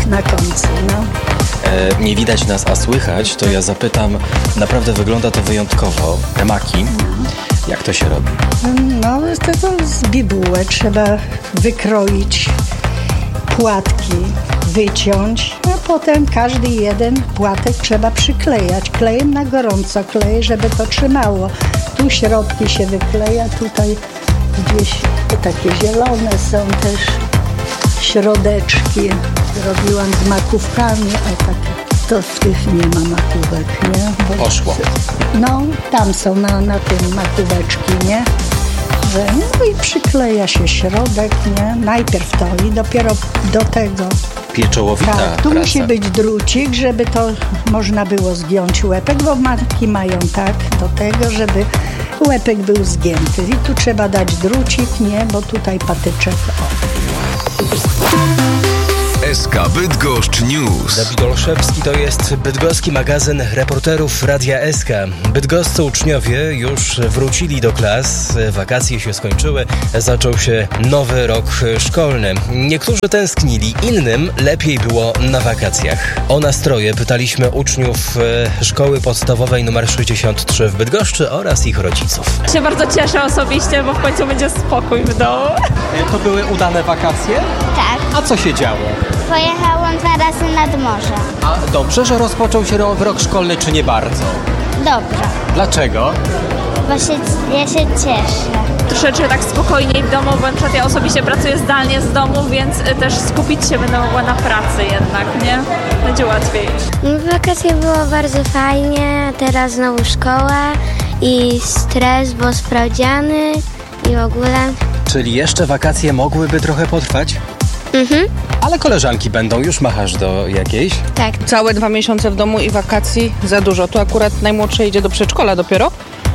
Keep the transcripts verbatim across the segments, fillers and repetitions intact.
na końcu, no. E, nie widać nas, a słychać, to ja zapytam, naprawdę wygląda to wyjątkowo. Te maki, jak to się robi? No, to z bibułę trzeba wykroić płatki, wyciąć, a potem każdy jeden płatek trzeba przyklejać. Klejem na gorąco kleję, żeby to trzymało. Tu środki się wykleja, tutaj gdzieś takie zielone są też środeczki. Robiłam z makówkami, a tak to w tych nie ma makówek, nie? Bo Poszło. No, tam są na, na tym makóweczki, nie? Że, no i przykleja się środek, nie? Najpierw to i dopiero do tego. Pieczołowita Tak, tu praca. musi być drucik, żeby to można było zgiąć łepek, bo matki mają tak do tego, żeby łepek był zgięty. I tu trzeba dać drucik, nie? Bo tutaj patyczek. O. S K Bydgoszcz News. Dawid Olszewski to jest bydgoski magazyn reporterów Radia S K. Bydgoscy uczniowie już wrócili do klas, wakacje się skończyły, zaczął się nowy rok szkolny. Niektórzy tęsknili, innym lepiej było na wakacjach. O nastroje pytaliśmy uczniów szkoły podstawowej nr sześćdziesiąt trzy w Bydgoszczy oraz ich rodziców. Się bardzo cieszę osobiście, bo w końcu będzie spokój w domu. To były udane wakacje? Tak, A co się działo? pojechałam dwa razy nad morze. A dobrze, że rozpoczął się ro- rok szkolny, czy nie bardzo? Dobrze, Dlaczego? bo się, ja się cieszę. Troszeczkę tak spokojniej w domu, bo na przykład ja osobiście pracuję zdalnie z domu, więc też skupić się będę mogła na pracy jednak, nie? Będzie łatwiej. W wakacje było bardzo fajnie, teraz znowu szkoła i stres, bo sprawdziany i w ogóle. Czyli jeszcze wakacje mogłyby trochę potrwać? Mhm. Ale koleżanki będą, już machasz do jakiejś? Tak. Całe dwa miesiące w domu i wakacji za dużo. Tu akurat najmłodsze idzie do przedszkola dopiero,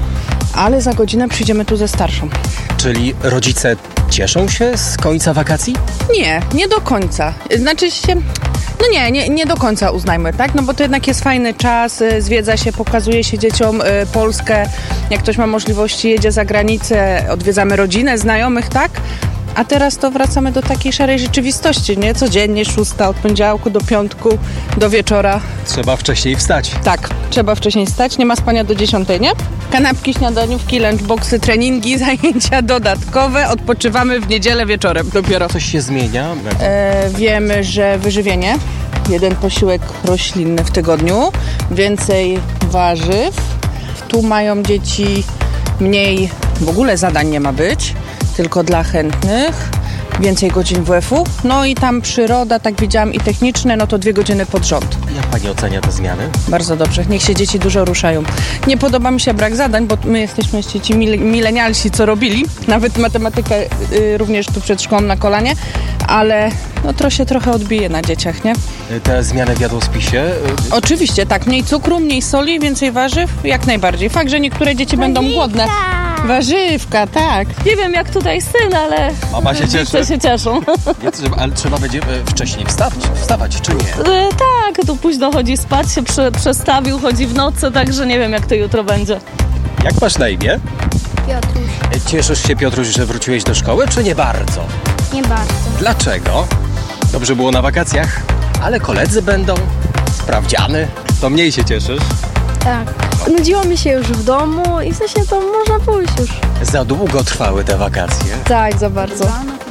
ale za godzinę przyjdziemy tu ze starszą. Czyli rodzice cieszą się z końca wakacji? Nie, nie do końca. Znaczy się... No nie, nie, nie do końca uznajmy, tak? No bo to jednak jest fajny czas, y, zwiedza się, pokazuje się dzieciom y, Polskę. Jak ktoś ma możliwości, jedzie za granicę, odwiedzamy rodzinę, znajomych, tak? A teraz to wracamy do takiej szarej rzeczywistości, nie? Codziennie szósta, od poniedziałku do piątku, do wieczora. Trzeba wcześniej wstać. Tak, trzeba wcześniej stać, nie ma spania do dziesiątej, nie? Kanapki, śniadaniówki, lunchboxy, treningi, zajęcia dodatkowe. Odpoczywamy w niedzielę wieczorem dopiero. Coś się zmienia? E, wiemy, że wyżywienie, jeden posiłek roślinny w tygodniu, więcej warzyw. Tu mają dzieci mniej, w ogóle zadań nie ma być, tylko dla chętnych. Więcej godzin W F u. No i tam przyroda, tak widziałam, i techniczne, no to dwie godziny pod rząd. Jak pani ocenia te zmiany? Bardzo dobrze. Niech się dzieci dużo ruszają. Nie podoba mi się brak zadań, bo my jesteśmy jeszcze ci mil- milenialsi, co robili. Nawet matematykę y, również tu przed szkołą na kolanie, ale no to się trochę odbije na dzieciach, nie? Te zmiany w jadłospisie? Oczywiście, tak. Mniej cukru, mniej soli, więcej warzyw, jak najbardziej. Fakt, że niektóre dzieci będą głodne. Warzywka, tak. Nie wiem jak tutaj syn, ale Mama się cieszy. wszyscy się cieszą. Nie, trzeba- ale trzeba będzie e, wcześniej wstawać, wstawać, czy nie? E, tak, tu późno chodzi spać, się prze, przestawił, chodzi w nocy, także nie wiem jak to jutro będzie. Jak masz na imię? Piotruś. E, Cieszysz się, Piotruś, że wróciłeś do szkoły, czy nie bardzo? Nie bardzo. Dlaczego? Dobrze było na wakacjach, ale koledzy będą, sprawdziany, to mniej się cieszysz. Tak. Nudziło mi się już w domu i w sensie to można pójść już. Za długo trwały te wakacje. Tak, za bardzo.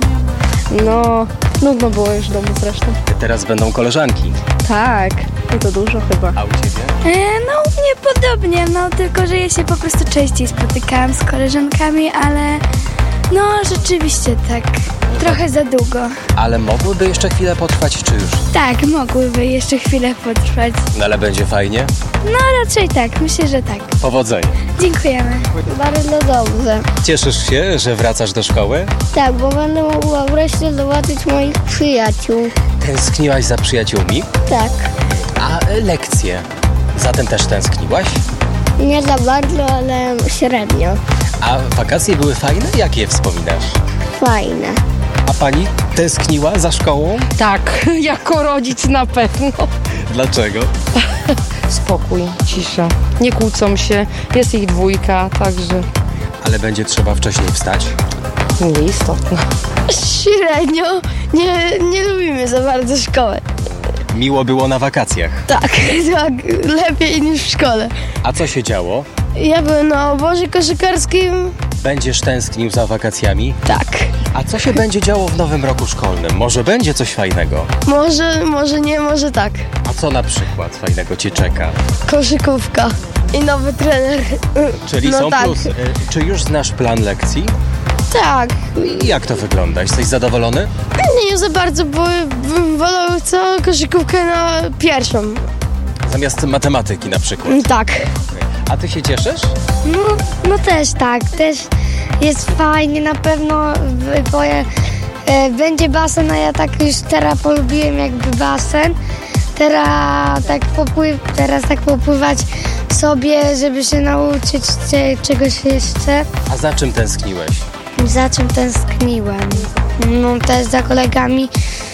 No, nudno było już w domu zresztą. Teraz będą koleżanki. Tak, i to dużo chyba. A u ciebie? E, no u mnie podobnie, no tylko, że ja się po prostu częściej spotykałam z koleżankami, ale no rzeczywiście tak, trochę za długo. Ale mogłyby jeszcze chwilę potrwać, czy już? Tak, mogłyby jeszcze chwilę potrwać. No ale będzie fajnie. No raczej tak, myślę, że tak. Powodzenia. Dziękujemy. Bardzo dobrze. Cieszysz się, że wracasz do szkoły? Tak, bo będę mogła wreszcie zobaczyć moich przyjaciół. Tęskniłaś za przyjaciółmi? Tak. A e, lekcje? Zatem też tęskniłaś? Nie za bardzo, ale średnio. A wakacje były fajne? Jak je wspominasz? Fajne. A pani tęskniła za szkołą? Tak, jako rodzic na pewno. Dlaczego? Spokój, cisza. Nie kłócą się, jest ich dwójka, także Ale będzie trzeba wcześniej wstać. nieistotne. Średnio. Nie, nie lubimy za bardzo szkoły. Miło było na wakacjach. Tak, tak, lepiej niż w szkole. A co się działo? Ja byłem na obozie koszykarskim. Będziesz tęsknił za wakacjami? Tak. A co się będzie działo w nowym roku szkolnym? Może będzie coś fajnego? Może, może nie, może tak. A co na przykład fajnego cię czeka? Koszykówka i nowy trener. Czyli no są tak. plusy. Czy już znasz plan lekcji? Tak. I jak to wygląda? Jesteś zadowolony? Nie, nie za bardzo, bo bym wolał całą koszykówkę na pierwszą. Zamiast matematyki na przykład. Tak. A ty się cieszysz? No, no też tak, też jest fajnie, na pewno bo ja, e, będzie basen, a ja tak już teraz polubiłem jakby basen. Teraz tak, popływ, teraz tak popływać sobie, żeby się nauczyć cze- czegoś jeszcze. A za czym tęskniłeś? Za czym tęskniłem? No też za kolegami.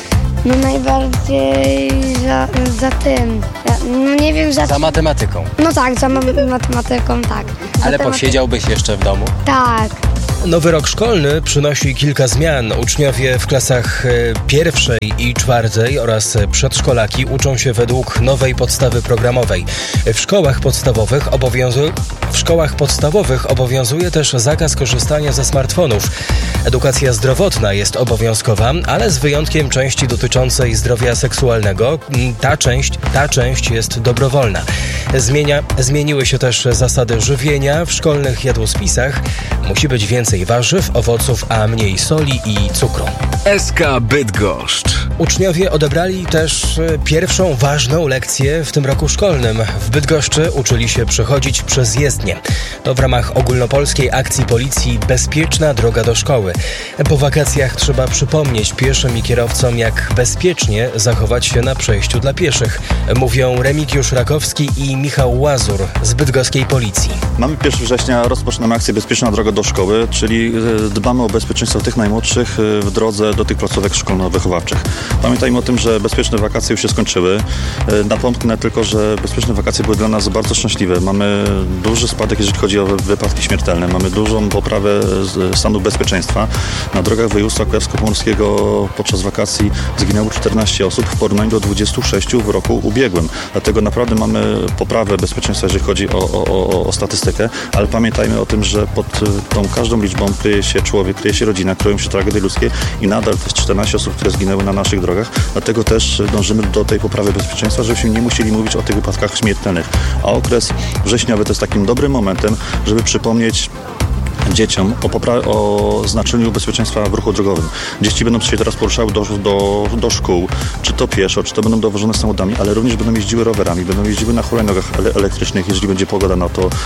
No najbardziej za, za tym. Ja, no nie wiem za... Za matematyką. No tak, za ma- matematyką, tak. Ale Matematy- posiedziałbyś jeszcze w domu? Tak. Nowy rok szkolny przynosi kilka zmian. Uczniowie w klasach e, pierwszej i czwartej oraz przedszkolaki uczą się według nowej podstawy programowej. W szkołach podstawowych obowiązuje, w szkołach podstawowych obowiązuje też zakaz korzystania ze smartfonów. Edukacja zdrowotna jest obowiązkowa, ale z wyjątkiem części dotyczącej zdrowia seksualnego. Ta część, ta część jest dobrowolna. Zmienia, zmieniły się też zasady żywienia w szkolnych jadłospisach. Musi być więcej warzyw, owoców, a mniej soli i cukru. S K Bydgoszcz. Uczniowie odebrali też pierwszą ważną lekcję w tym roku szkolnym. W Bydgoszczy uczyli się przechodzić przez jezdnię. To w ramach ogólnopolskiej akcji policji Bezpieczna droga do szkoły. Po wakacjach trzeba przypomnieć pieszym i kierowcom, jak bezpiecznie zachować się na przejściu dla pieszych. Mówią Remigiusz Rakowski i Michał Łazur z bydgoskiej policji. Mamy pierwszego września, rozpoczynamy akcję Bezpieczna droga do szkoły, czyli dbamy o bezpieczeństwo tych najmłodszych w drodze do tych placówek szkolno-wychowawczych. Pamiętajmy o tym, że bezpieczne wakacje już się skończyły. Napomknę tylko, że bezpieczne wakacje były dla nas bardzo szczęśliwe. Mamy duży spadek, jeżeli chodzi o wypadki śmiertelne. Mamy dużą poprawę stanu bezpieczeństwa. Na drogach województwa kujawsko-pomorskiego podczas wakacji zginęło czternaście osób w porównaniu do dwudziestu sześciu w roku ubiegłym. Dlatego naprawdę mamy poprawę bezpieczeństwa, jeżeli chodzi o, o, o, o statystykę, ale pamiętajmy o tym, że pod tą każdą liczbą kryje się człowiek, kryje się rodzina, kryją się tragedie ludzkie i nadal to jest czternaście osób, które zginęły na naszych drogach. Dlatego też dążymy do tej poprawy bezpieczeństwa, żebyśmy nie musieli mówić o tych wypadkach śmiertelnych. A okres wrześniowy to jest takim dobrym momentem, żeby przypomnieć dzieciom o, popra- o znaczeniu bezpieczeństwa w ruchu drogowym. Dzieci będą się teraz poruszały do, do, do szkół, czy to pieszo, czy to będą dowożone samochodami, ale również będą jeździły rowerami, będą jeździły na hulajnogach ele- elektrycznych, jeżeli będzie pogoda na to e,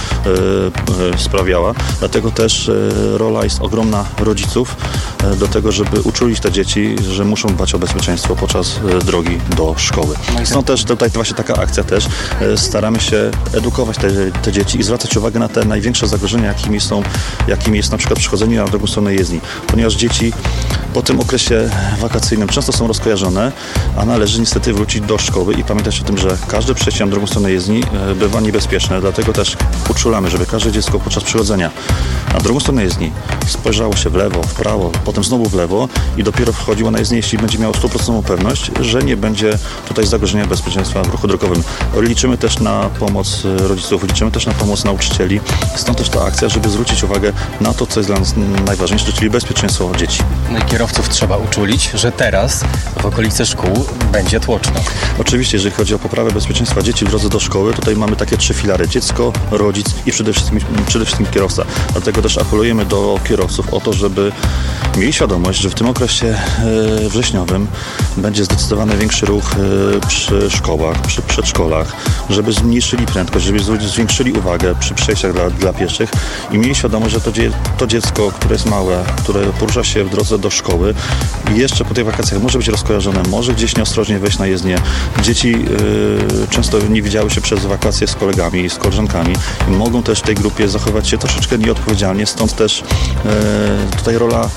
e, sprawiała. Dlatego też e, rola jest ogromna rodziców e, do tego, żeby uczulić te dzieci, że muszą dbać o bezpieczeństwo podczas e, drogi do szkoły. Stąd też tutaj właśnie taka akcja też. E, staramy się edukować te, te dzieci i zwracać uwagę na te największe zagrożenia, jakimi są jakim jest na przykład przechodzenie na drugą stronę jezdni. Ponieważ dzieci po tym okresie wakacyjnym często są rozkojarzone, a należy niestety wrócić do szkoły i pamiętać o tym, że każde przejście na drugą stronę jezdni bywa niebezpieczne. Dlatego też uczulamy, żeby każde dziecko podczas przychodzenia na drugą stronę jezdni spojrzało się w lewo, w prawo, potem znowu w lewo i dopiero wchodziło na jezdnię, jeśli będzie miało stuprocentową pewność, że nie będzie tutaj zagrożenia bezpieczeństwa w ruchu drogowym. Liczymy też na pomoc rodziców, liczymy też na pomoc nauczycieli. Stąd też ta akcja, żeby zwrócić uwagę na to, co jest dla nas najważniejsze, czyli bezpieczeństwo dzieci. No i kierowców trzeba uczulić, że teraz w okolicy szkół będzie tłoczno. Oczywiście, jeżeli chodzi o poprawę bezpieczeństwa dzieci w drodze do szkoły, tutaj mamy takie trzy filary. Dziecko, rodzic i przede wszystkim, przede wszystkim kierowca. Dlatego też apelujemy do kierowców o to, żeby mieli świadomość, że w tym okresie e, wrześniowym będzie zdecydowany większy ruch e, przy szkołach, przy przedszkolach, żeby zmniejszyli prędkość, żeby zwiększyli uwagę przy przejściach dla, dla pieszych i mieli świadomość, że to, dzie- to dziecko, które jest małe, które porusza się w drodze do szkoły i jeszcze po tych wakacjach może być rozkojarzone, może gdzieś nieostrożnie wejść na jezdnię. Dzieci e, często nie widziały się przez wakacje z kolegami, z koleżankami i mogą też w tej grupie zachować się troszeczkę nieodpowiedzialnie, stąd też e, tutaj rola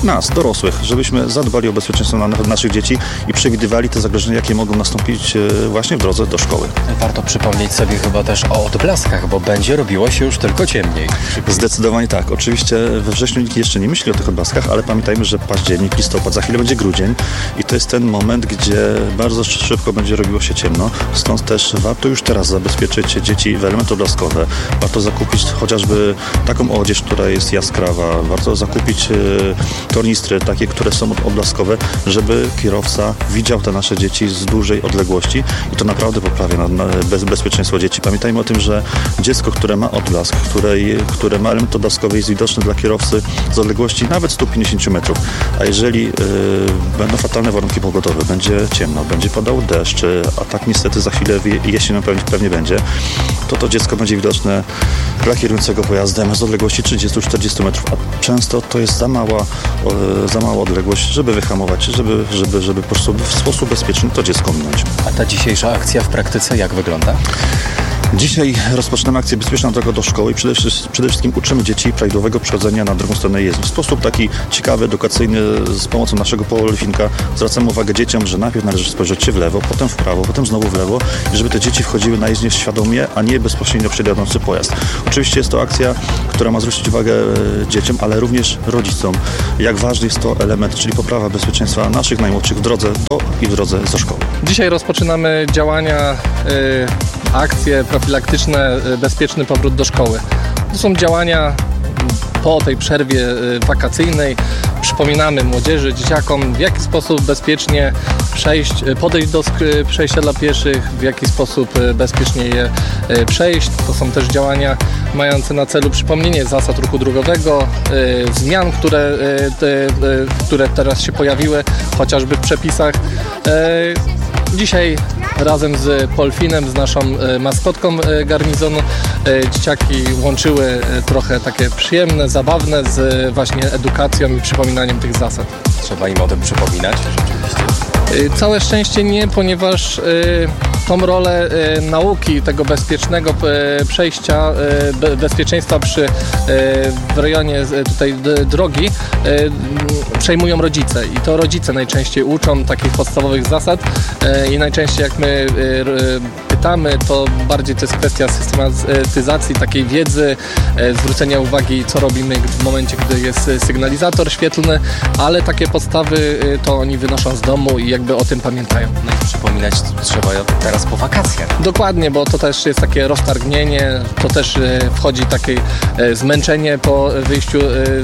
nas, dorosłych, żebyśmy zadbali o bezpieczeństwo na, naszych dzieci i przewidywali te zagrożenia, jakie mogą nastąpić właśnie w drodze do szkoły. Warto przypomnieć sobie chyba też o odblaskach, bo będzie robiło się już tylko ciemniej. Zdecydowanie tak. Oczywiście we wrześniu nikt jeszcze nie myśli o tych odblaskach, ale pamiętajmy, że październik, listopad, za chwilę będzie grudzień i to jest ten moment, gdzie bardzo szybko będzie robiło się ciemno. Stąd też warto już teraz zabezpieczyć dzieci w elementy odblaskowe. Warto zakupić chociażby taką odzież, która jest jaskrawa. Warto zakupić e, tornistry, takie, które są odblaskowe, żeby kierowca widział te nasze dzieci z dużej odległości i to naprawdę poprawia na, na bez, bezpieczeństwo dzieci. Pamiętajmy o tym, że dziecko, które ma odblask, które, które ma element odblaskowy, jest widoczny dla kierowcy z odległości nawet sto pięćdziesiąt metrów. A jeżeli y, będą fatalne warunki pogodowe, będzie ciemno, będzie padał deszcz, a tak niestety za chwilę jesienią pewnie, pewnie będzie, to to dziecko będzie widoczne dla kierującego pojazdem z odległości trzydzieści do czterdziestu metrów, a często to jest za mała, y, za mała odległość, żeby wyhamować, żeby, żeby, żeby po prostu w sposób bezpieczny to dziecko minąć. A ta dzisiejsza akcja w praktyce jak wygląda? Dzisiaj rozpoczynamy akcję Bezpieczna droga do szkoły i przede, przede wszystkim uczymy dzieci prawidłowego przechodzenia na drugą stronę jezdni. W sposób taki ciekawy, edukacyjny, z pomocą naszego polefinka zwracamy uwagę dzieciom, że najpierw należy spojrzeć się w lewo, potem w prawo, potem znowu w lewo i żeby te dzieci wchodziły na jezdnię świadomie, a nie bezpośrednio przed jadący pojazd. Oczywiście jest to akcja, która ma zwrócić uwagę dzieciom, ale również rodzicom, jak ważny jest to element, czyli poprawa bezpieczeństwa naszych najmłodszych w drodze do i w drodze ze szkoły. Dzisiaj rozpoczynamy działania, y, akcje profilaktyczne, bezpieczny powrót do szkoły. To są działania po tej przerwie wakacyjnej. Przypominamy młodzieży, dzieciakom, w jaki sposób bezpiecznie przejść, podejść do przejścia dla pieszych, w jaki sposób bezpiecznie je przejść. To są też działania mające na celu przypomnienie zasad ruchu drogowego, zmian, które, które teraz się pojawiły, chociażby w przepisach. Dzisiaj razem z Polfinem, z naszą maskotką garnizonu, dzieciaki łączyły trochę takie przyjemne, zabawne z właśnie edukacją i przypominaniem tych zasad. Trzeba im o tym przypominać rzeczywiście? Całe szczęście nie, ponieważ tą rolę nauki, tego bezpiecznego przejścia, bezpieczeństwa przy, w rejonie tutaj drogi przejmują rodzice i to rodzice najczęściej uczą takich podstawowych zasad i najczęściej jak my pytamy, to bardziej to jest kwestia systematyzacji takiej wiedzy, zwrócenia uwagi, co robimy w momencie, gdy jest sygnalizator świetlny, ale takie podstawy to oni wynoszą z domu i jakby o tym pamiętają. No i przypominać trzeba teraz po wakacjach. Dokładnie, bo to też jest takie roztargnienie, to też wchodzi takie zmęczenie po wyjściu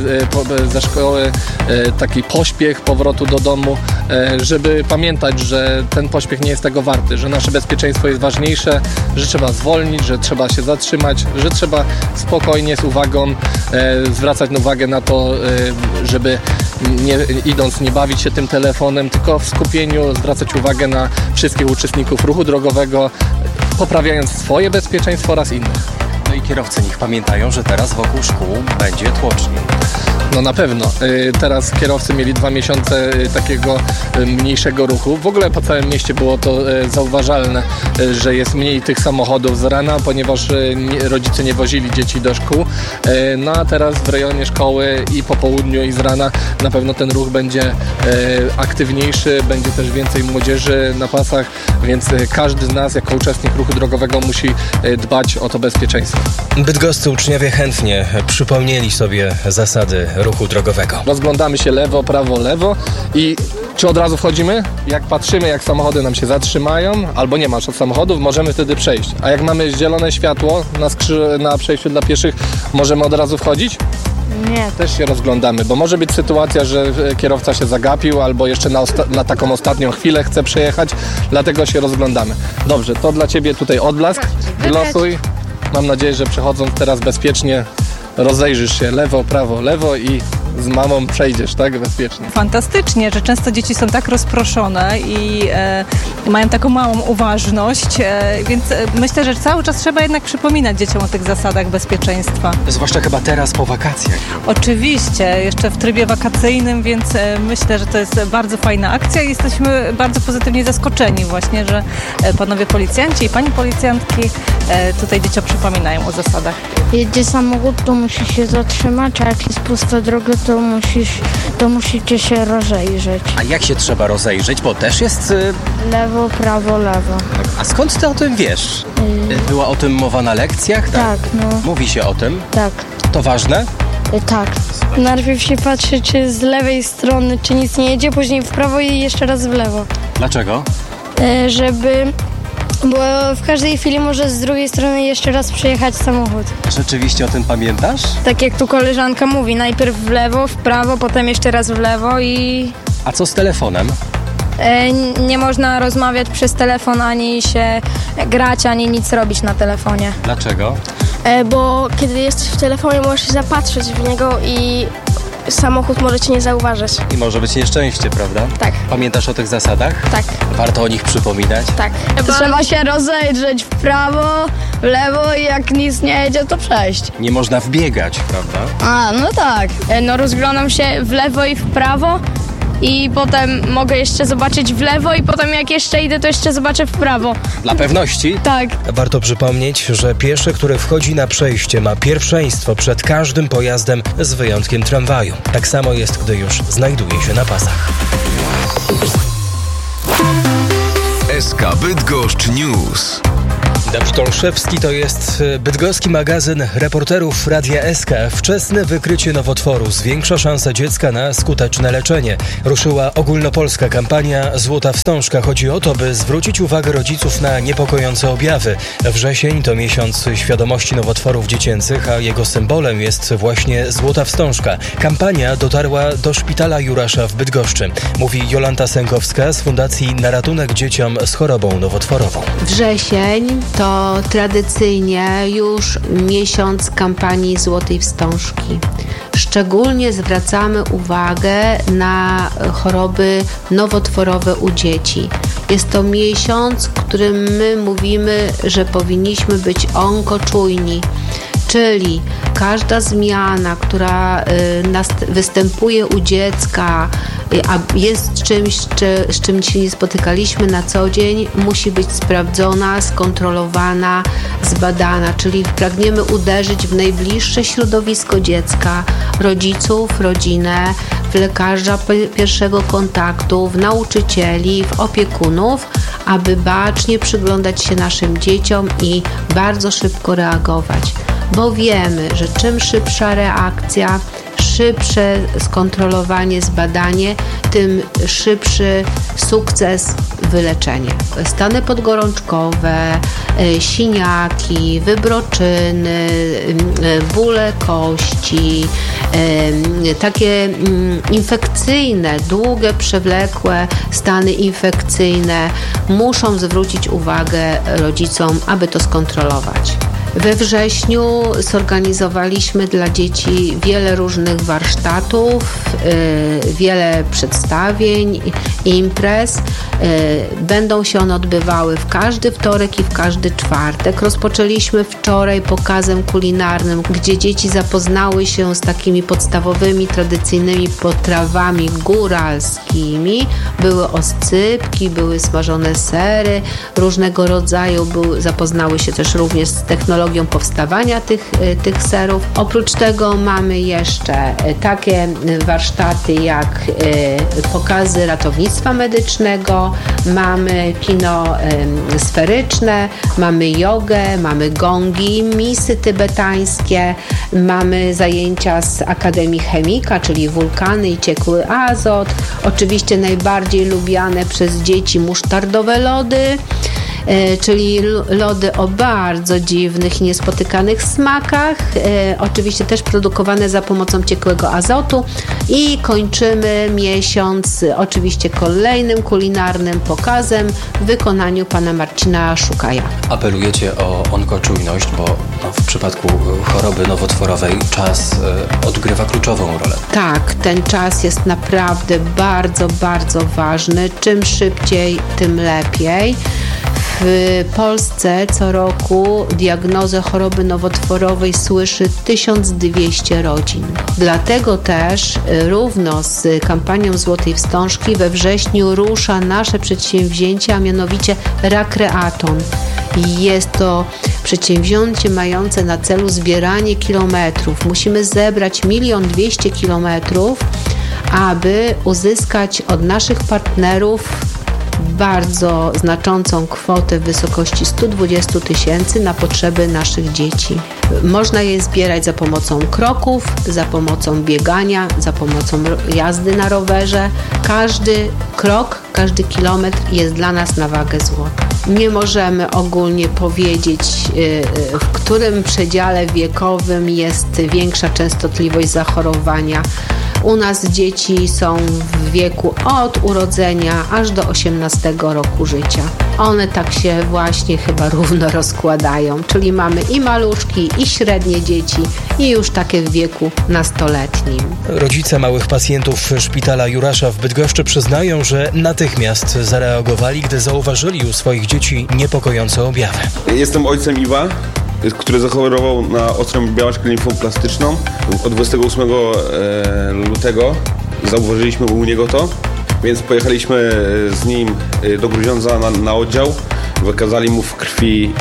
ze szkoły, taki pośpiech powrotu do domu, żeby pamiętać, że ten pośpiech nie jest tego warty, że nasze bezpieczeństwo jest ważniejsze, że trzeba zwolnić, że trzeba się zatrzymać, że trzeba spokojnie, z uwagą zwracać uwagę na to, żeby nie, idąc nie bawić się tym telefonem, tylko w skupieniu zwracać uwagę na wszystkich uczestników ruchu drogowego, poprawiając swoje bezpieczeństwo oraz innych. No i kierowcy niech pamiętają, że teraz wokół szkół będzie tłocznie. No na pewno. Teraz kierowcy mieli dwa miesiące takiego mniejszego ruchu. W ogóle po całym mieście było to zauważalne, że jest mniej tych samochodów z rana, ponieważ rodzice nie wozili dzieci do szkół. No a teraz w rejonie szkoły i po południu i z rana na pewno ten ruch będzie aktywniejszy, będzie też więcej młodzieży na pasach, więc każdy z nas jako uczestnik ruchu drogowego musi dbać o to bezpieczeństwo. Bydgoscy uczniowie chętnie przypomnieli sobie zasady ruchu drogowego. Rozglądamy się lewo, prawo, lewo i czy od razu wchodzimy? Jak patrzymy, jak samochody nam się zatrzymają, albo nie masz od samochodów, możemy wtedy przejść. A jak mamy zielone światło na, skrzy- na przejściu dla pieszych, możemy od razu wchodzić? Nie. Też się rozglądamy, bo może być sytuacja, że kierowca się zagapił albo jeszcze na, osta- na taką ostatnią chwilę chce przejechać, dlatego się rozglądamy. Dobrze, to dla Ciebie tutaj odblask, wylosuj. Mam nadzieję, że przechodząc teraz bezpiecznie rozejrzysz się lewo, prawo, lewo i z mamą przejdziesz, tak? Bezpiecznie. Fantastycznie, że często dzieci są tak rozproszone i e, mają taką małą uważność, e, więc e, myślę, że cały czas trzeba jednak przypominać dzieciom o tych zasadach bezpieczeństwa. Zwłaszcza chyba teraz po wakacjach. Oczywiście, jeszcze w trybie wakacyjnym, więc e, myślę, że to jest bardzo fajna akcja i jesteśmy bardzo pozytywnie zaskoczeni właśnie, że e, panowie policjanci i pani policjantki e, tutaj dzieciom przypominają o zasadach. Jedzie samochód, to musi się zatrzymać, a jak jest pusta droga, to, musisz, to musicie się rozejrzeć. A jak się trzeba rozejrzeć? Bo też jest... Y... Lewo, prawo, lewo. A skąd ty o tym wiesz? Yy... Była o tym mowa na lekcjach? Tak, tak no. Mówi się o tym? Tak. To ważne? Yy, tak. Najpierw się patrzy, czy z lewej strony, czy nic nie jedzie, później w prawo i jeszcze raz w lewo. Dlaczego? Yy, żeby... Bo w każdej chwili może z drugiej strony jeszcze raz przejechać samochód. Rzeczywiście o tym pamiętasz? Tak jak tu koleżanka mówi, najpierw w lewo, w prawo, potem jeszcze raz w lewo i... A co z telefonem? E, nie można rozmawiać przez telefon, ani się grać, ani nic robić na telefonie. Dlaczego? E, bo kiedy jesteś w telefonie, możesz się zapatrzeć w niego i samochód może cię nie zauważyć. I może być nieszczęście, prawda? Tak. Pamiętasz o tych zasadach? Tak. Warto o nich przypominać? Tak. Trzeba się rozejrzeć w prawo, w lewo i jak nic nie jedzie, to przejść. Nie można wbiegać, prawda? A, no tak. No rozglądam się w lewo i w prawo i potem mogę jeszcze zobaczyć w lewo i potem jak jeszcze idę, to jeszcze zobaczę w prawo. Dla pewności? Tak. Warto przypomnieć, że pieszy, który wchodzi na przejście, ma pierwszeństwo przed każdym pojazdem z wyjątkiem tramwaju. Tak samo jest, gdy już znajduje się na pasach. S K Bydgoszcz News. Dawid Olszewski to jest bydgoski magazyn reporterów Radia S K. Wczesne wykrycie nowotworu zwiększa szanse dziecka na skuteczne leczenie. Ruszyła ogólnopolska kampania Złota Wstążka. Chodzi o to, by zwrócić uwagę rodziców na niepokojące objawy. Wrzesień to miesiąc świadomości nowotworów dziecięcych, a jego symbolem jest właśnie Złota Wstążka. Kampania dotarła do szpitala Jurasza w Bydgoszczy. Mówi Jolanta Sękowska z Fundacji Na Ratunek Dzieciom z Chorobą Nowotworową. Wrzesień to tradycyjnie już miesiąc kampanii Złotej Wstążki. Szczególnie zwracamy uwagę na choroby nowotworowe u dzieci. Jest to miesiąc, w którym my mówimy, że powinniśmy być onkoczujni. Czyli każda zmiana, która y, występuje u dziecka, y, a jest czymś, czy, z czym się nie spotykaliśmy na co dzień, musi być sprawdzona, skontrolowana, zbadana. Czyli pragniemy uderzyć w najbliższe środowisko dziecka, rodziców, rodzinę, w lekarza pierwszego kontaktu, w nauczycieli, w opiekunów, aby bacznie przyglądać się naszym dzieciom i bardzo szybko reagować. Bo wiemy, że czym szybsza reakcja, szybsze skontrolowanie, zbadanie, tym szybszy sukces wyleczenie. Stany podgorączkowe, siniaki, wybroczyny, bóle kości, takie infekcyjne, długie, przewlekłe stany infekcyjne muszą zwrócić uwagę rodzicom, aby to skontrolować. We wrześniu zorganizowaliśmy dla dzieci wiele różnych warsztatów, yy, wiele przedstawień, imprez. Yy, będą się one odbywały w każdy wtorek i w każdy czwartek. Rozpoczęliśmy wczoraj pokazem kulinarnym, gdzie dzieci zapoznały się z takimi podstawowymi, tradycyjnymi potrawami góralskimi. Były oscypki, były smażone sery różnego rodzaju, były, zapoznały się też również z technologią powstawania tych, tych serów. Oprócz tego mamy jeszcze takie warsztaty jak pokazy ratownictwa medycznego, mamy kino sferyczne, mamy jogę, mamy gongi, misy tybetańskie, mamy zajęcia z Akademii Chemika, czyli wulkany i ciekły azot. Oczywiście najbardziej lubiane przez dzieci musztardowe lody. czyli lody o bardzo dziwnych i niespotykanych smakach, oczywiście też produkowane za pomocą ciekłego azotu i kończymy miesiąc oczywiście kolejnym kulinarnym pokazem w wykonaniu pana Marcina Szukaja. Apelujecie o onkoczujność, bo no, w przypadku choroby nowotworowej czas y, odgrywa kluczową rolę. Tak, ten czas jest naprawdę bardzo, bardzo ważny. Czym szybciej, tym lepiej. W Polsce co roku diagnozę choroby nowotworowej słyszy tysiąc dwieście rodzin. Dlatego też równo z kampanią Złotej Wstążki we wrześniu rusza nasze przedsięwzięcie, a mianowicie Rakreaton. Jest to przedsięwzięcie mające na celu zbieranie kilometrów. Musimy zebrać milion dwieście kilometrów, aby uzyskać od naszych partnerów bardzo znaczącą kwotę w wysokości sto dwadzieścia tysięcy na potrzeby naszych dzieci. Można je zbierać za pomocą kroków, za pomocą biegania, za pomocą jazdy na rowerze. Każdy krok, każdy kilometr jest dla nas na wagę złota. Nie możemy ogólnie powiedzieć, w którym przedziale wiekowym jest większa częstotliwość zachorowania. U nas dzieci są w wieku od urodzenia aż do osiemnastego roku życia. One tak się właśnie chyba równo rozkładają, czyli mamy i maluszki, i średnie dzieci, i już takie w wieku nastoletnim. Rodzice małych pacjentów szpitala Jurasza w Bydgoszczy przyznają, że natychmiast zareagowali, gdy zauważyli u swoich dzieci niepokojące objawy. Jestem ojcem Iwa, który zachorował na ostrą białaczkę limfoplastyczną. Od dwudziestego ósmego lutego zauważyliśmy u niego to, więc pojechaliśmy z nim do Grudziądza na, na oddział. Wykazali mu w krwi,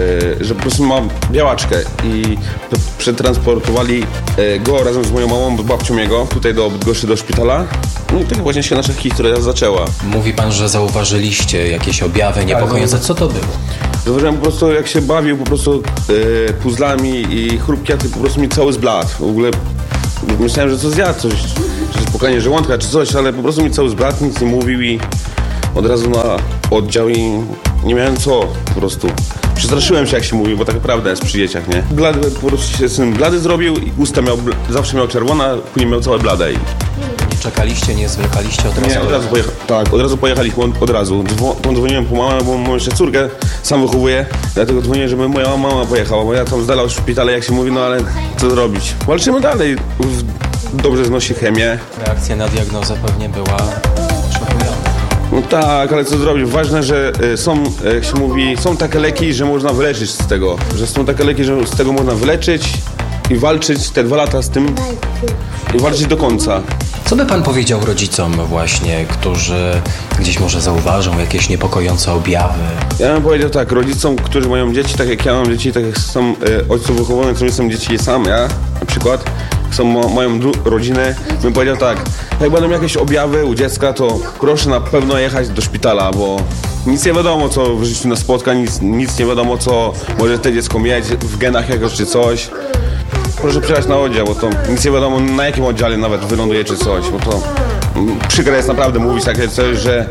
że po prostu ma białaczkę i przetransportowali go razem z moją mamą, babcią jego, tutaj do Bydgoszczy, do szpitala. No i tak właśnie się nasza historia zaczęła. Mówi pan, że zauważyliście jakieś objawy niepokojące. Co to było? Zauważyłem po prostu, jak się bawił po prostu e, puzzlami i chrupkiaty, po prostu mi cały zbladł. W ogóle myślałem, że co zjadł, coś, że spokojnie żołądka czy coś, ale po prostu mi cały zbladł, nic nie mówił i od razu na oddział i nie miałem co po prostu. Przestraszyłem się, jak się mówi, bo tak naprawdę jest przy dzieciach, nie? Blady, po prostu się syn blady zrobił i usta miał, zawsze miał czerwone, a później miał całe blade. I... Nie czekaliście, nie zwlekaliście od razu? Nie, od razu pojechali. Tak, od razu pojechaliśmy, od razu. Dzwoniłem po mamę, bo mam jeszcze córkę, sam wychowuję, dlatego dzwonię, żeby moja mama pojechała, bo ja tam z dala od szpitala, jak się mówi, no ale co zrobić? Walczymy dalej. Dobrze znosi chemię. Reakcja na diagnozę pewnie była szokująca. No tak, ale co zrobić? Ważne, że są, jak się mówi, są takie leki, że można wyleczyć z tego. Że są takie leki, że z tego można wyleczyć i walczyć te dwa lata z tym i walczyć do końca. Co by pan powiedział rodzicom właśnie, którzy gdzieś może zauważą jakieś niepokojące objawy? Ja bym powiedział tak, rodzicom, którzy mają dzieci, tak jak ja mam dzieci, tak jak są e, ojców wychowujących, którzy są dzieci sam, ja na przykład, są, mają rodzinę, bym powiedział tak, jak będą jakieś objawy u dziecka, to proszę na pewno jechać do szpitala, bo nic nie wiadomo, co w życiu nas spotka, nic, nic nie wiadomo, co może to dziecko mieć w genach jakoś czy coś. Proszę przyjechać na oddział, bo to nic nie wiadomo, na jakim oddziale nawet wyląduje czy coś, bo to przykre jest naprawdę mówić takie coś, że,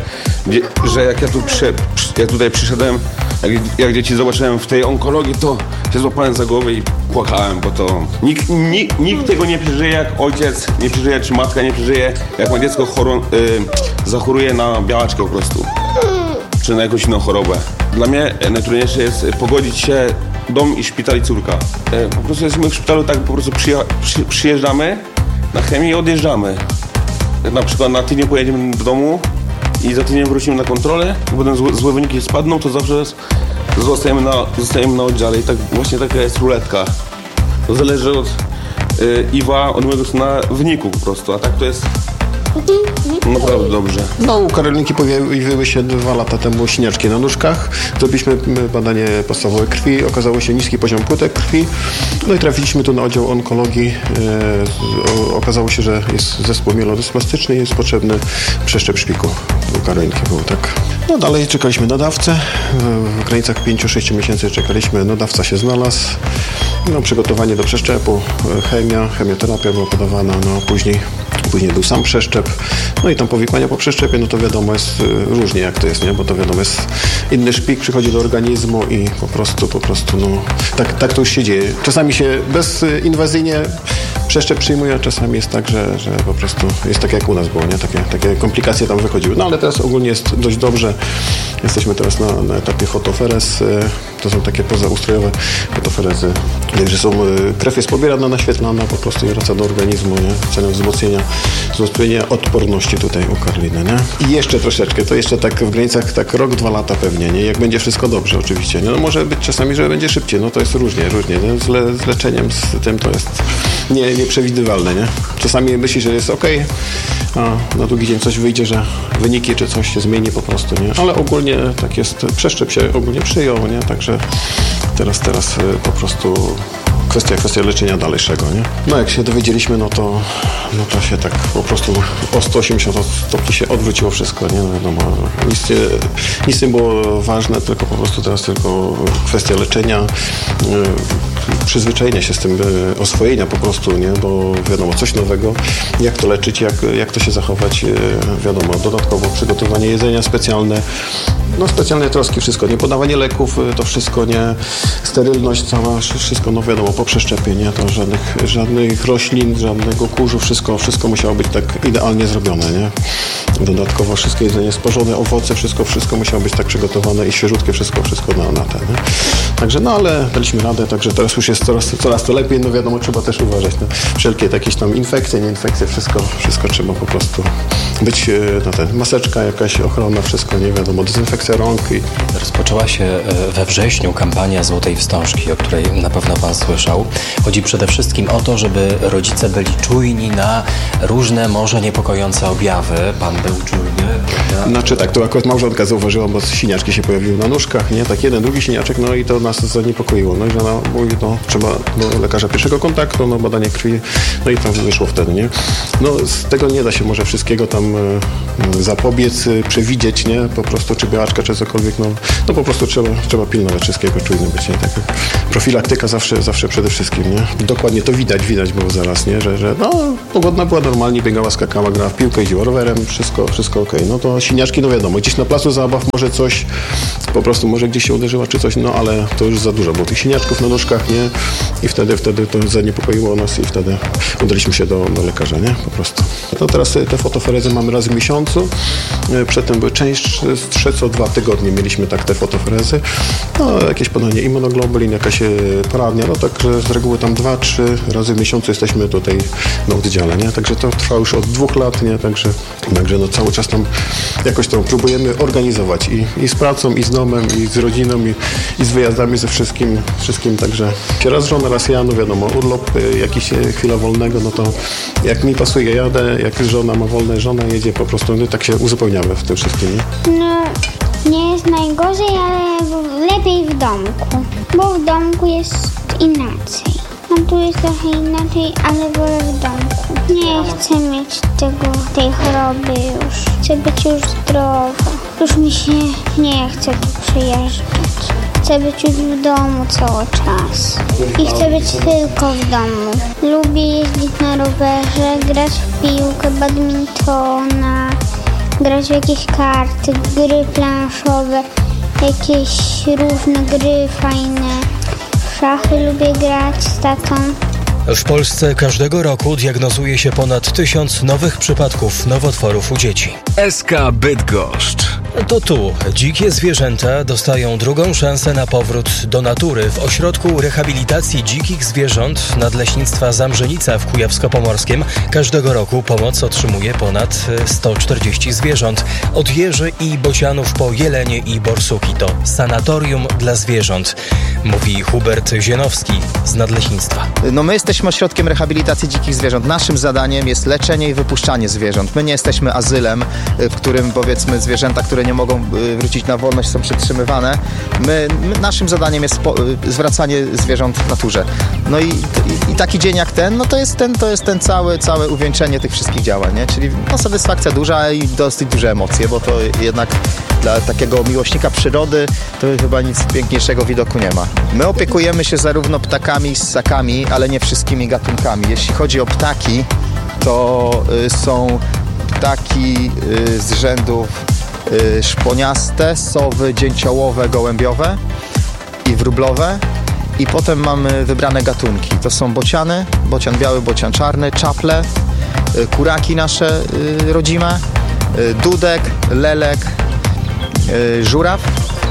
że jak ja tu przy, jak tutaj przyszedłem, jak, jak dzieci zobaczyłem w tej onkologii, to się złapałem za głowę i płakałem, bo to nikt, nikt, nikt tego nie przeżyje, jak ojciec nie przeżyje, czy matka nie przeżyje, jak ma dziecko choro, y, zachoruje na białaczkę po prostu, czy na jakąś inną chorobę. Dla mnie najtrudniejsze jest pogodzić się dom i szpital i córka. Po prostu jesteśmy w szpitalu, tak po prostu przyja- przy, przyjeżdżamy na chemię i odjeżdżamy. Na przykład na tydzień pojedziemy do domu i za tydzień wrócimy na kontrolę, i potem złe, złe wyniki spadną, to zawsze zostajemy na, zostajemy na oddziale i tak właśnie taka jest ruletka. To zależy od y, Iwa, od mojego syna wyniku po prostu, a tak to jest naprawdę dobrze. No, u Karolinki pojawiły się dwa lata temu siniaczki na nóżkach. Zrobiliśmy badanie podstawowe krwi, okazało się niski poziom płytek krwi. No i trafiliśmy tu na oddział onkologii. E, okazało się, że jest zespół mielodyspastyczny i jest potrzebny przeszczep szpiku. U Karolinki było tak. No dalej czekaliśmy na dawcę. W granicach pięć do sześciu miesięcy czekaliśmy, no dawca się znalazł. No, przygotowanie do przeszczepu, chemia, chemioterapia była podawana, no później Później był sam przeszczep, no i tam powikłania po przeszczepie, no to wiadomo jest y, różnie jak to jest, nie? Bo to wiadomo jest inny szpik przychodzi do organizmu i po prostu, po prostu, no tak, tak to już się dzieje. Czasami się bezinwazyjnie przeszczep przyjmuje, a czasami jest tak, że, że po prostu jest tak jak u nas było, nie? Takie, takie komplikacje tam wychodziły. No ale teraz ogólnie jest dość dobrze. Jesteśmy teraz na, na etapie fotoferez. To są takie pozaustrojowe fotoferezy. Także są, krew jest pobierana, naświetlana, po prostu i wraca do organizmu, nie? Celem wzmocnienia, wzmocnienia odporności tutaj u Karliny, nie? I jeszcze troszeczkę, to jeszcze tak w granicach tak rok, dwa lata pewnie, nie? Jak będzie wszystko dobrze oczywiście. No może być czasami, że będzie szybciej, no to jest różnie, różnie, nie? Z, le, z leczeniem, z tym to jest nie, nieprzewidywalne, nie? Czasami myśli, że jest ok, a na długi dzień coś wyjdzie, że wyniki czy coś się zmieni po prostu, nie? Ale ogólnie tak jest, przeszczep się ogólnie przyjął, nie? Także teraz, teraz po prostu kwestia, kwestia leczenia dalszego, nie? No jak się dowiedzieliśmy, no to, no to się tak po prostu o sto osiemdziesiąt stopni się odwróciło wszystko, nie? No wiadomo, nic, nic nie było ważne, tylko po prostu teraz tylko kwestia leczenia, przyzwyczajenia się z tym, oswojenia po prostu, nie? Bo wiadomo, coś nowego, jak to leczyć, jak, jak to się zachować, wiadomo, dodatkowo przygotowanie jedzenia specjalne, no specjalne troski, wszystko, nie? Podawanie leków, to wszystko, nie? Sterylność cała, wszystko, no wiadomo, po przeszczepie, nie? To żadnych, żadnych roślin, żadnego kurzu, wszystko, wszystko musiało być tak idealnie zrobione, nie? Dodatkowo wszystkie jedzenie spożone, owoce, wszystko, wszystko musiało być tak przygotowane i świeżutkie, wszystko, wszystko na, na te, nie? Także, no ale daliśmy radę, także teraz już jest coraz, coraz to lepiej, no wiadomo, trzeba też uważać na wszelkie jakieś tam infekcje, nieinfekcje, wszystko, wszystko trzeba po prostu być, no ten, maseczka, jakaś ochrona, wszystko, nie wiadomo, dezynfekcja rąk. I... Rozpoczęła się we wrześniu kampania Złotej Wstążki, o której na pewno Pan słyszał. Chodzi przede wszystkim o to, żeby rodzice byli czujni na różne, może niepokojące objawy. Pan był czujny, prawda? Znaczy tak, to akurat małżonka zauważyła, bo siniaczki się pojawiły na nóżkach, nie? Tak jeden, drugi siniaczek, no i to nas zaniepokoiło. No i żona mówi, no trzeba do lekarza pierwszego kontaktu, no badanie krwi, no i tam wyszło wtedy, nie? No z tego nie da się może wszystkiego tam e, zapobiec, e, przewidzieć, nie? Po prostu czy białaczka, czy cokolwiek, no, no po prostu trzeba, trzeba pilnować wszystkiego, czujny być, nie? Tak jak profilaktyka zawsze, zawsze przede wszystkim, nie? Dokładnie to widać, widać było zaraz, nie? Że, że no, pogodna była normalnie, biegała, skakała, grała w piłkę, jeździła rowerem, wszystko, wszystko okej. No to siniaczki, no wiadomo, gdzieś na placu zabaw może coś, po prostu może gdzieś się uderzyła czy coś, no ale to już za dużo było tych siniaczków na nóżkach, nie? I wtedy, wtedy to zaniepokoiło nas i wtedy udaliśmy się do, do lekarza, nie? Po prostu. No teraz te fotoferezy mamy raz w miesiącu, przedtem były częstsze, co dwa tygodnie mieliśmy tak te fotoferezy, no jakieś podanie immunoglobulin, jakaś poradnia, no także z reguły tam dwa, trzy razy w miesiącu jesteśmy tutaj na oddziale, nie? Także to trwa już od dwóch lat, nie? Także, także no cały czas tam jakoś to próbujemy organizować i, i z pracą, i z domem, i z rodziną, i, i z wyjazdami, ze wszystkim, wszystkim, także raz żona, raz ja, no wiadomo, urlop, jakiś chwila wolnego, no to jak mi pasuje, jadę, jak żona ma wolne, żona jedzie, po prostu no, tak się uzupełniamy w tym wszystkim, nie? No, nie jest najgorzej, ale lepiej w domku, bo w domku jest inaczej. No tu jest trochę inaczej, ale wolę w domku. Nie chcę mieć tego, tej choroby już. Chcę być już zdrowa. Już mi się nie chce tu przyjeżdżać. Chcę być już w domu cały czas. I chcę być tylko w domu. Lubię jeździć na rowerze, grać w piłkę, badmintona, grać w jakieś karty, gry planszowe, jakieś różne gry fajne. W szachy lubię grać z tatą. W Polsce każdego roku diagnozuje się ponad tysiąc nowych przypadków nowotworów u dzieci. S K Bydgoszcz. To tu dzikie zwierzęta dostają drugą szansę na powrót do natury. W Ośrodku Rehabilitacji Dzikich Zwierząt Nadleśnictwa Zamrzenica w Kujawsko-Pomorskiem każdego roku pomoc otrzymuje ponad sto czterdzieści zwierząt. Od jeży i bocianów po jelenie i borsuki. To sanatorium dla zwierząt, mówi Hubert Zienowski z Nadleśnictwa. No my jesteśmy Ośrodkiem Rehabilitacji Dzikich Zwierząt. Naszym zadaniem jest leczenie i wypuszczanie zwierząt. My nie jesteśmy azylem, w którym powiedzmy zwierzęta, które nie mogą wrócić na wolność, są przetrzymywane. My, my, naszym zadaniem jest po, zwracanie zwierząt w naturze. No i, i, i taki dzień jak ten, no to jest ten, to jest ten cały, całe uwieńczenie tych wszystkich działań, nie? Czyli no, satysfakcja duża i dosyć duże emocje, bo to jednak dla takiego miłośnika przyrody to chyba nic piękniejszego widoku nie ma. My opiekujemy się zarówno ptakami, ssakami, ale nie wszystkimi gatunkami. Jeśli chodzi o ptaki, to są ptaki z rzędów szponiaste, sowy, dzięciołowe, gołębiowe i wróblowe. I potem mamy wybrane gatunki. To są bociany, bocian biały, bocian czarny, czaple, kuraki nasze rodzime, dudek, lelek, żuraw.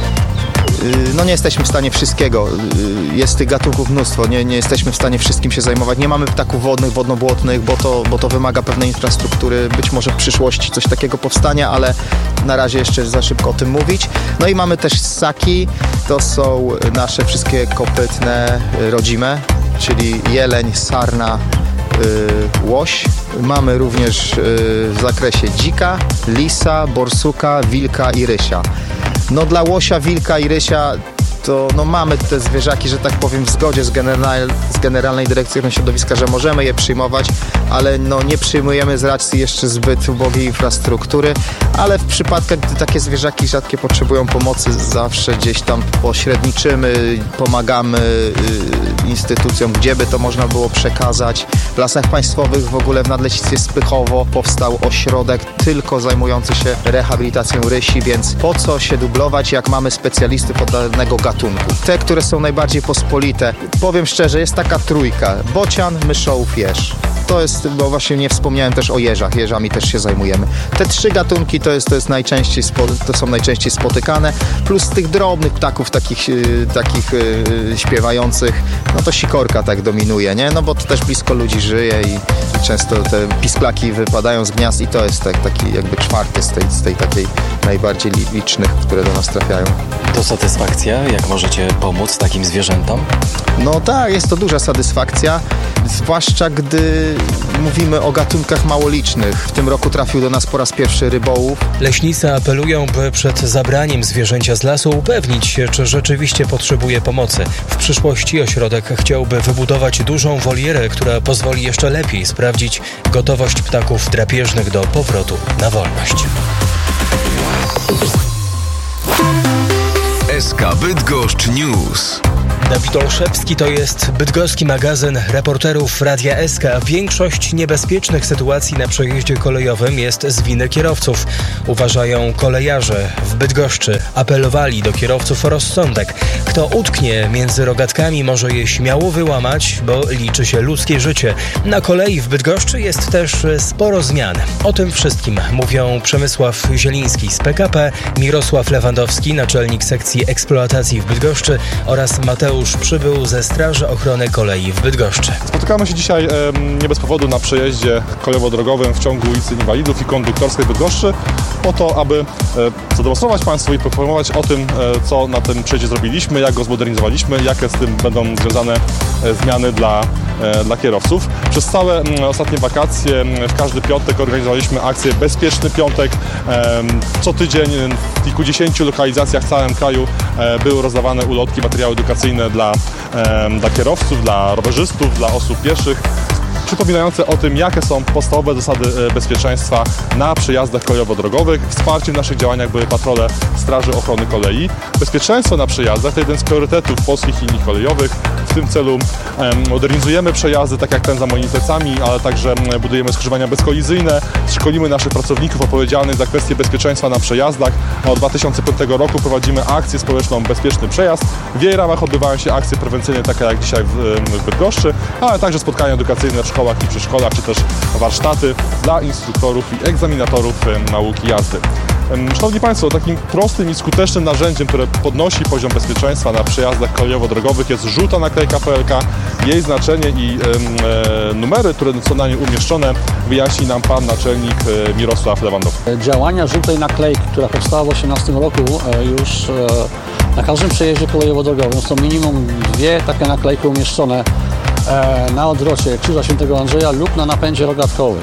No nie jesteśmy w stanie wszystkiego, jest tych gatunków mnóstwo, nie, nie jesteśmy w stanie wszystkim się zajmować, nie mamy ptaków wodnych, wodnobłotnych, bo to, bo to wymaga pewnej infrastruktury, być może w przyszłości coś takiego powstanie, ale na razie jeszcze za szybko o tym mówić. No i mamy też ssaki, to są nasze wszystkie kopytne rodzime, czyli jeleń, sarna, yy, łoś. Mamy również yy, w zakresie dzika, lisa, borsuka, wilka i rysia. No dla łosia, wilka i rysia to no, mamy te zwierzaki, że tak powiem, w zgodzie z, general, z Generalnej Dyrekcji Ochrony Środowiska, że możemy je przyjmować, ale no, nie przyjmujemy z racji jeszcze zbyt ubogiej infrastruktury, ale w przypadkach, gdy takie zwierzaki rzadkie potrzebują pomocy, zawsze gdzieś tam pośredniczymy, pomagamy y, instytucjom, gdzie by to można było przekazać. W Lasach Państwowych, w ogóle w Nadleśnictwie Spychowo powstał ośrodek tylko zajmujący się rehabilitacją rysi, więc po co się dublować, jak mamy specjalistów od danego gatunku. Te, które są najbardziej pospolite, powiem szczerze, jest taka trójka: bocian, myszołów, jeż. To jest, bo właśnie nie wspomniałem też o jeżach, jeżami też się zajmujemy. Te trzy gatunki to jest, to jest najczęściej, to są najczęściej spotykane, plus z tych drobnych ptaków, takich, takich yy, śpiewających, no to sikorka tak dominuje, nie? No bo to też blisko ludzi żyje i, i często te pisklaki wypadają z gniazd i to jest tak, taki jakby czwarty z tej, z tej takiej najbardziej licznych, które do nas trafiają. To satysfakcja, jak możecie pomóc takim zwierzętom? No tak, jest to duża satysfakcja, zwłaszcza gdy mówimy o gatunkach małolicznych. W tym roku trafił do nas po raz pierwszy rybołów. Leśnicy apelują, by przed zabraniem zwierzęcia z lasu upewnić się, czy rzeczywiście potrzebuje pomocy. W przyszłości ośrodek chciałby wybudować dużą wolierę, która pozwoli jeszcze lepiej sprawdzić gotowość ptaków drapieżnych do powrotu na wolność. S K Bydgoszcz News. Dawid Olszewski, to jest bydgoski magazyn reporterów Radia S K. Większość niebezpiecznych sytuacji na przejeździe kolejowym jest z winy kierowców, uważają kolejarze. W Bydgoszczy apelowali do kierowców o rozsądek. Kto utknie między rogatkami, może je śmiało wyłamać, bo liczy się ludzkie życie. Na kolei w Bydgoszczy jest też sporo zmian. O tym wszystkim mówią Przemysław Zieliński z P K P, Mirosław Lewandowski, naczelnik sekcji eksploatacji w Bydgoszczy, oraz Mateusz Przybył ze Straży Ochrony Kolei w Bydgoszczy. Spotykamy się dzisiaj e, nie bez powodu na przejeździe kolejowo-drogowym w ciągu ulicy Inwalidów i Konduktorskiej Bydgoszczy, po to, aby e, zademonstrować Państwu i poinformować o tym, e, co na tym przejeździe zrobiliśmy, jak go zmodernizowaliśmy, jakie z tym będą związane e, zmiany dla, e, dla kierowców. Przez całe m, ostatnie wakacje m, w każdy piątek organizowaliśmy akcję Bezpieczny Piątek. E, co tydzień w kilkudziesięciu lokalizacjach w całym kraju e, były rozdawane ulotki, materiały edukacyjne dla, e, dla kierowców, dla rowerzystów, dla osób pieszych, przypominające o tym, jakie są podstawowe zasady bezpieczeństwa na przejazdach kolejowo-drogowych. Wsparciem w naszych działaniach były patrole Straży Ochrony Kolei. Bezpieczeństwo na przejazdach to jeden z priorytetów polskich linii kolejowych. W tym celu modernizujemy przejazdy, tak jak ten za moimi plecami, ale także budujemy skrzyżowania bezkolizyjne. Szkolimy naszych pracowników odpowiedzialnych za kwestie bezpieczeństwa na przejazdach. Od dwa tysiące piątego roku prowadzimy akcję społeczną Bezpieczny Przejazd. W jej ramach odbywają się akcje prewencyjne, takie jak dzisiaj w Bydgoszczy, ale także spotkania edukacyjne w szkołach i przedszkolach, czy też warsztaty dla instruktorów i egzaminatorów nauki jazdy. Szanowni Państwo, takim prostym i skutecznym narzędziem, które podnosi poziom bezpieczeństwa na przejazdach kolejowo-drogowych, jest żółta naklejka P L K. Jej znaczenie i e, numery, które są na niej umieszczone, wyjaśni nam pan naczelnik e, Mirosław Lewandowski. Działania żółtej naklejki, która powstała w osiemnastym roku, e, już e, na każdym przejeździe kolejowo-drogowym są minimum dwie takie naklejki umieszczone e, na odwrocie Krzyża Świętego Andrzeja lub na napędzie rogatkowym.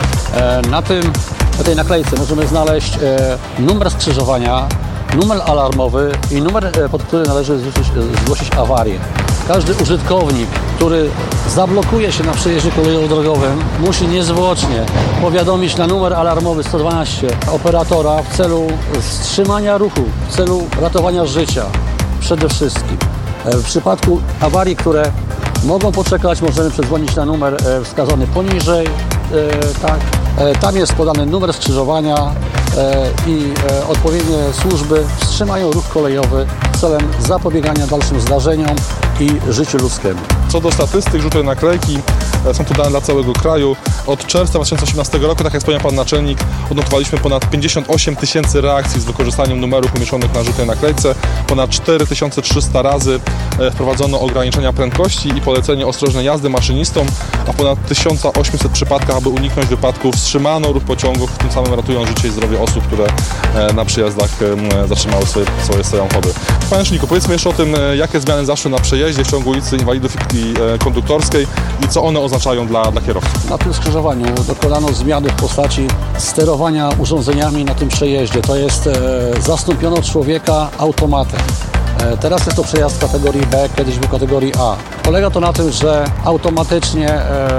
E, na tym Na tej naklejce możemy znaleźć e, numer skrzyżowania, numer alarmowy i numer, e, pod który należy zgłosić, e, zgłosić awarię. Każdy użytkownik, który zablokuje się na przejeździe kolejowo-drogowym, musi niezwłocznie powiadomić na numer alarmowy sto dwanaście operatora w celu wstrzymania ruchu, w celu ratowania życia przede wszystkim. E, w przypadku awarii, które mogą poczekać, możemy przedzwonić na numer e, wskazany poniżej tak, tam jest podany numer skrzyżowania i odpowiednie służby wstrzymają ruch kolejowy celem zapobiegania dalszym zdarzeniom i życiu ludzkiemu. Co do statystyk, żółte naklejki są to dane dla całego kraju. Od czerwca dwa tysiące osiemnastego roku, tak jak wspomniał pan naczelnik, odnotowaliśmy ponad pięćdziesiąt osiem tysięcy reakcji z wykorzystaniem numerów umieszczonych na żółtej naklejce. Ponad cztery tysiące trzysta razy wprowadzono ograniczenia prędkości i polecenie ostrożnej jazdy maszynistom, a w ponad tysiąc osiemset przypadkach, aby uniknąć wypadków, wstrzymano ruch pociągów, tym samym ratując życie i zdrowie osób, które na przyjazdach zatrzymały swoje, swoje samochody. Panie naczelniku, powiedzmy jeszcze o tym, jakie zmiany zaszły na przejeździe w ciągu ulicy Inwalidów i Konduktorskiej i co one oznaczają dla, dla kierowców. Na tym skrzyżowaniu dokonano zmiany w postaci sterowania urządzeniami na tym przejeździe. To jest e, zastąpiono człowieka automatem. E, teraz jest to przejazd kategorii B, kiedyś był kategorii A. Polega to na tym, że automatycznie e,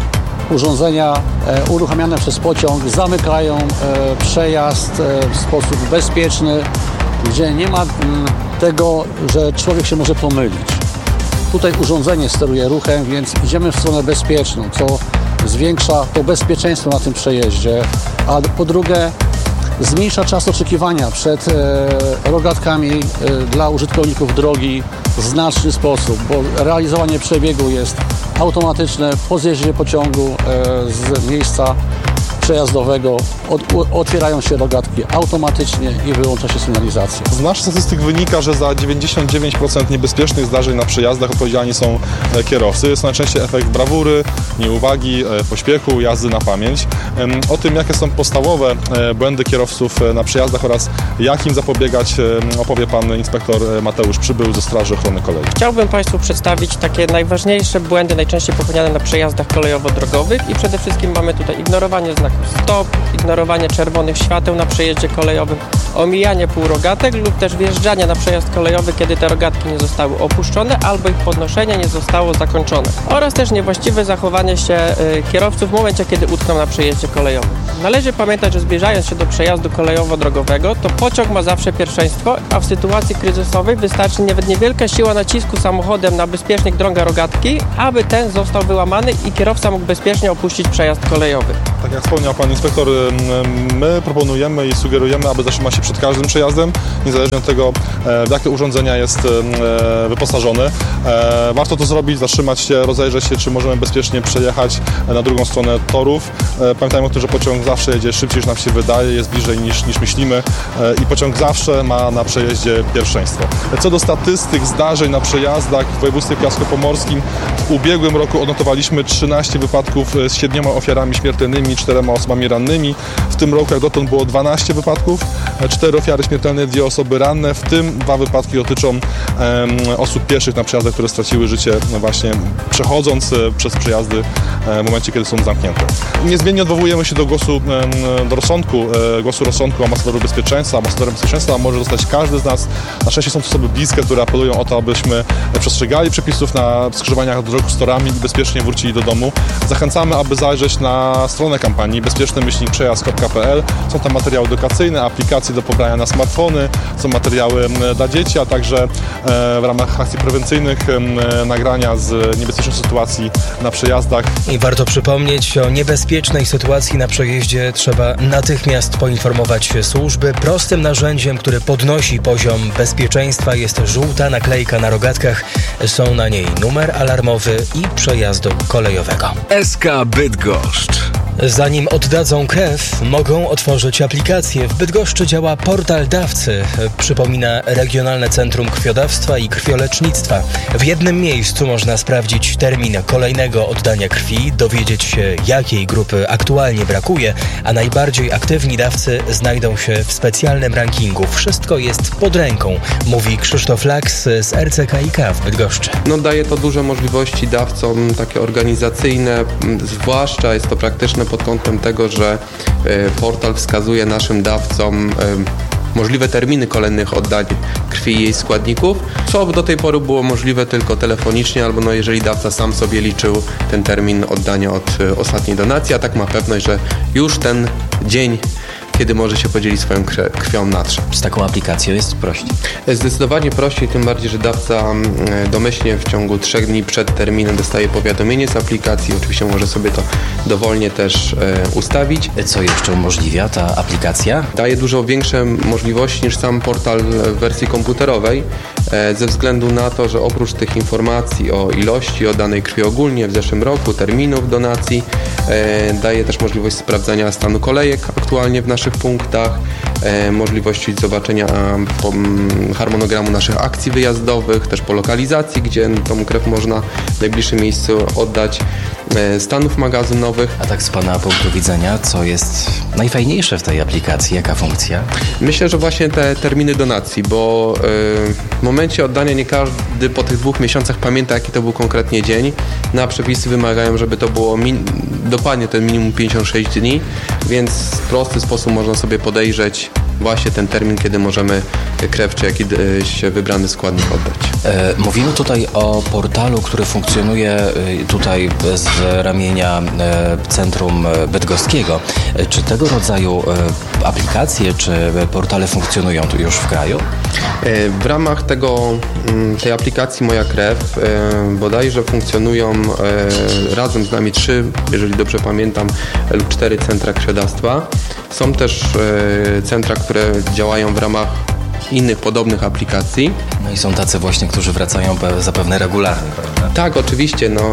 urządzenia e, uruchamiane przez pociąg zamykają e, przejazd e, w sposób bezpieczny, gdzie nie ma m, tego, że człowiek się może pomylić. Tutaj urządzenie steruje ruchem, więc idziemy w stronę bezpieczną, co zwiększa to bezpieczeństwo na tym przejeździe, a po drugie zmniejsza czas oczekiwania przed e, rogatkami e, dla użytkowników drogi w znaczny sposób, bo realizowanie przebiegu jest automatyczne po zjeździe pociągu e, z miejsca przejazdowego, od, otwierają się rogatki automatycznie i wyłącza się sygnalizacja. Z naszych statystyk wynika, że za dziewięćdziesiąt dziewięć procent niebezpiecznych zdarzeń na przejazdach odpowiedzialni są kierowcy. Jest to najczęściej efekt brawury, nieuwagi, pośpiechu, jazdy na pamięć. O tym, jakie są podstawowe błędy kierowców na przejazdach oraz jak im zapobiegać, opowie pan inspektor Mateusz Przybył ze Straży Ochrony Kolei. Chciałbym Państwu przedstawić takie najważniejsze błędy najczęściej popełniane na przejazdach kolejowo-drogowych i przede wszystkim mamy tutaj ignorowanie znaków stop, ignorowanie czerwonych świateł na przejeździe kolejowym, omijanie półrogatek lub też wjeżdżanie na przejazd kolejowy, kiedy te rogatki nie zostały opuszczone albo ich podnoszenie nie zostało zakończone, oraz też niewłaściwe zachowanie się y, kierowców w momencie, kiedy utkną na przejeździe kolejowym. Należy pamiętać, że zbliżając się do przejazdu kolejowo-drogowego, to pociąg ma zawsze pierwszeństwo, a w sytuacji kryzysowej wystarczy nawet niewielka siła nacisku samochodem na bezpiecznik drąga rogatki, aby ten został wyłamany i kierowca mógł bezpiecznie opuścić przejazd kolejowy. Tak jak wspomniał pan inspektor, my proponujemy i sugerujemy, aby zatrzymać się przed każdym przejazdem, niezależnie od tego, w jakie urządzenia jest wyposażony. Warto to zrobić, zatrzymać się, rozejrzeć się, czy możemy bezpiecznie przejechać na drugą stronę torów. Pamiętajmy o tym, że pociąg zawsze jedzie szybciej, niż nam się wydaje, jest bliżej niż, niż myślimy i pociąg zawsze ma na przejeździe pierwszeństwo. Co do statystyk zdarzeń na przejazdach w województwie kujawsko-pomorskim, w ubiegłym roku odnotowaliśmy trzynaście wypadków z siedmioma ofiarami śmiertelnymi, czterema osobami rannymi. W tym roku jak dotąd było dwanaście wypadków, cztery ofiary śmiertelne, dwie osoby ranne, w tym dwa wypadki dotyczą um, osób pieszych na przejazdach, które straciły życie właśnie przechodząc przez przejazdy w momencie, kiedy są zamknięte. Niezmiennie odwołujemy się do głosu do rozsądku, głosu rozsądku ambasadorów bezpieczeństwa. Ambasadorem bezpieczeństwa może zostać każdy z nas. Na szczęście są to osoby bliskie, które apelują o to, abyśmy przestrzegali przepisów na skrzyżowaniach dróg z torami i bezpiecznie wrócili do domu. Zachęcamy, aby zajrzeć na stronę kampanii bezpieczny myślnik przejazd kropka p l. Są tam materiały edukacyjne, aplikacje do pobrania na smartfony, są materiały dla dzieci, a także w ramach akcji prewencyjnych nagrania z niebezpiecznych sytuacji na przejazdach. I warto przypomnieć, o niebezpiecznej sytuacji na przejeździe trzeba natychmiast poinformować służby. Prostym narzędziem, które podnosi poziom bezpieczeństwa, jest żółta naklejka na rogatkach. Są na niej numer alarmowy i przejazdu kolejowego. S K Bydgoszcz. Zanim oddadzą krew, mogą otworzyć aplikację. W Bydgoszczy działa portal dawcy. Przypomina Regionalne Centrum Krwiodawstwa i Krwiolecznictwa. W jednym miejscu można sprawdzić termin kolejnego oddania krwi, dowiedzieć się, jakiej grupy aktualnie brakuje, a najbardziej aktywni dawcy znajdą się w specjalnym rankingu. Wszystko jest pod ręką, mówi Krzysztof Laks z R C K i K w Bydgoszczy. No, daje to duże możliwości dawcom, takie organizacyjne, zwłaszcza jest to praktyczne pod kątem tego, że portal wskazuje naszym dawcom możliwe terminy kolejnych oddań krwi i jej składników, co do tej pory było możliwe tylko telefonicznie, albo no jeżeli dawca sam sobie liczył ten termin oddania od ostatniej donacji, a tak ma pewność, że już ten dzień, kiedy może się podzielić swoją krwią na trzy. Z taką aplikacją jest prościej? Zdecydowanie prościej, tym bardziej, że dawca domyślnie w ciągu trzech dni przed terminem dostaje powiadomienie z aplikacji. Oczywiście może sobie to dowolnie też ustawić. Co jeszcze umożliwia ta aplikacja? Daje dużo większe możliwości niż sam portal w wersji komputerowej, ze względu na to, że oprócz tych informacji o ilości oddanej krwi ogólnie w zeszłym roku, terminów donacji, daje też możliwość sprawdzania stanu kolejek aktualnie w naszych punktach, możliwości zobaczenia harmonogramu naszych akcji wyjazdowych, też po lokalizacji, gdzie tą krew można w najbliższym miejscu oddać, stanów magazynowych. A tak z Pana punktu widzenia, co jest najfajniejsze w tej aplikacji? Jaka funkcja? Myślę, że właśnie te terminy donacji, bo w momencie oddania nie każdy po tych dwóch miesiącach pamięta, jaki to był konkretnie dzień. Na przepisy wymagają, żeby to było min- dokładnie ten minimum pięćdziesiąt sześć dni, więc w prosty sposób można sobie podejrzeć właśnie ten termin, kiedy możemy krew czy jakiś wybrany składnik oddać. E, mówimy tutaj o portalu, który funkcjonuje tutaj z ramienia e, Centrum Bydgoskiego. E, czy tego rodzaju e, aplikacje czy portale funkcjonują tu już w kraju? E, w ramach tego, tej aplikacji Moja Krew e, bodajże funkcjonują e, razem z nami trzy, jeżeli dobrze pamiętam, lub cztery centra krwiodawstwa. Są też e, centra, które działają w ramach innych podobnych aplikacji. No i są tacy właśnie, którzy wracają zapewne regularnie, prawda? Tak, oczywiście. No,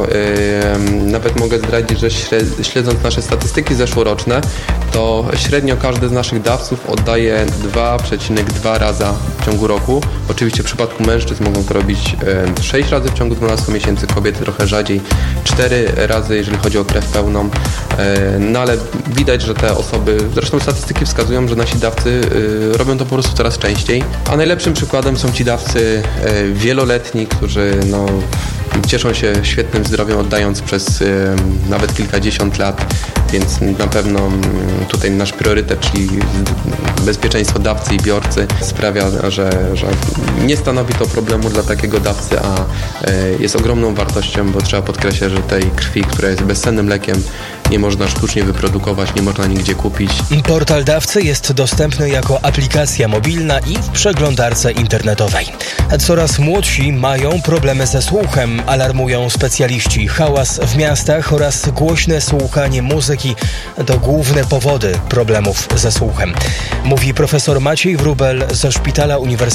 yy, nawet mogę zdradzić, że śledząc nasze statystyki zeszłoroczne, to średnio każdy z naszych dawców oddaje dwa przecinek dwa raza w ciągu roku. Oczywiście w przypadku mężczyzn mogą to robić yy, sześć razy w ciągu dwunastu miesięcy, kobiety trochę rzadziej, cztery razy, jeżeli chodzi o krew pełną. Yy, no ale widać, że te osoby, zresztą statystyki wskazują, że nasi dawcy yy, robią to po prostu coraz częściej. A najlepszym przykładem są ci dawcy e, wieloletni, którzy no, cieszą się świetnym zdrowiem, oddając przez e, nawet kilkadziesiąt lat, więc na pewno m, tutaj nasz priorytet, czyli bezpieczeństwo dawcy i biorcy, sprawia, że, że nie stanowi to problemu dla takiego dawcy, a e, jest ogromną wartością, bo trzeba podkreślać, że tej krwi, która jest bezcennym lekiem, nie można sztucznie wyprodukować, nie można nigdzie kupić. Portal dawcy jest dostępny jako aplikacja mobilna i w przeglądarce internetowej. Coraz młodsi mają problemy ze słuchem, alarmują specjaliści. Hałas w miastach oraz głośne słuchanie muzyki to główne powody problemów ze słuchem, mówi profesor Maciej Wróbel ze Szpitala Uniwersyteckiego